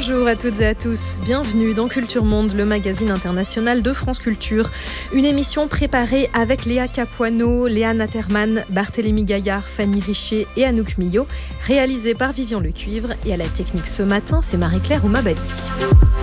Bonjour à toutes et à tous, bienvenue dans Culture Monde, le magazine international de France Culture. Une émission préparée avec Léa Capuano, Léa Naterman, Barthélémy Gaillard, Fanny Richer et Anouk Millot, réalisée par Vivian Lecuivre. Et à la technique ce matin, c'est Marie-Claire Oumabadi.